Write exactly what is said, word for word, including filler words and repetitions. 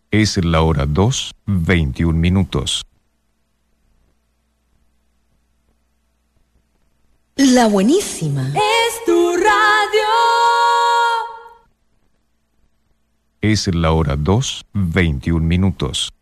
Es la hora dos, veintiún minutos. La buenísima. Es tu radio. Es la hora dos, veintiún minutos.